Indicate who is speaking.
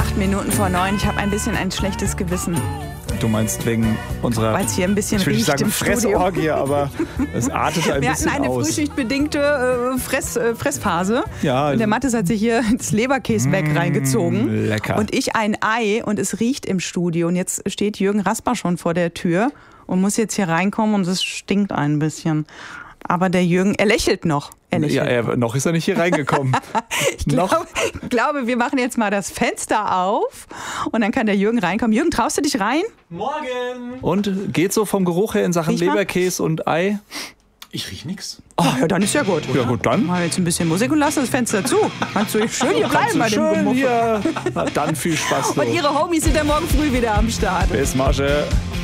Speaker 1: Minuten vor 9. Ich habe ein bisschen ein schlechtes Gewissen.
Speaker 2: Du meinst wegen unserer,
Speaker 1: weil es hier ein bisschen
Speaker 2: ich will nicht
Speaker 1: riecht
Speaker 2: sagen
Speaker 1: im Studio.
Speaker 2: Fressorgie, aber es artet ein
Speaker 1: Wir
Speaker 2: bisschen
Speaker 1: hatten eine
Speaker 2: aus.
Speaker 1: frühschichtbedingte Fressphase.
Speaker 2: Ja.
Speaker 1: Und der Mathis hat sich hier das Leberkäsebäck reingezogen.
Speaker 2: Lecker.
Speaker 1: Und ich ein Ei und es riecht im Studio. Und jetzt steht Jürgen Rasper schon vor der Tür und muss jetzt hier reinkommen und es stinkt ein bisschen. Aber der Jürgen, er lächelt noch.
Speaker 2: Noch ist er nicht hier reingekommen.
Speaker 1: Ich glaube, wir machen jetzt mal das Fenster auf und dann kann der Jürgen reinkommen. Jürgen, traust du dich rein?
Speaker 3: Morgen!
Speaker 2: Und geht so vom Geruch her in Sachen
Speaker 1: Riech mal.
Speaker 2: Leberkäse und Ei?
Speaker 3: Ich riech nix.
Speaker 1: Oh, ja, dann ist ja gut.
Speaker 2: Ja gut, dann.
Speaker 1: Machen wir jetzt ein bisschen Musik und lassen das Fenster zu. Kannst du schön hier bleiben bei dem
Speaker 2: Schön
Speaker 1: Gemuffe.
Speaker 2: hier. Na, dann viel Spaß.
Speaker 1: Und ihre Homies sind ja morgen früh wieder am Start.
Speaker 2: Bis Masche.